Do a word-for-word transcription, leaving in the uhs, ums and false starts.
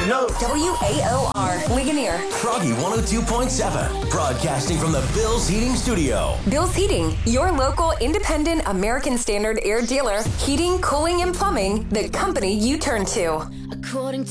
know. W A O R, Ligonier. Froggy one oh two point seven, broadcasting from the Bill's Heating Studio. Bill's Heating, your local independent American Standard air dealer. Heating, cooling, and plumbing, the company you turn to. According